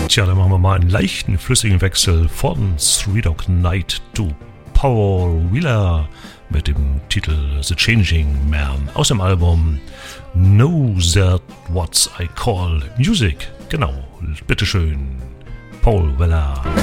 Tja, dann machen wir mal einen leichten, flüssigen Wechsel von Three Dog Night to Paul Wheeler mit dem Titel The Changing Man aus dem Album Know That What I Call Music. Genau, bitteschön, Paul Weller.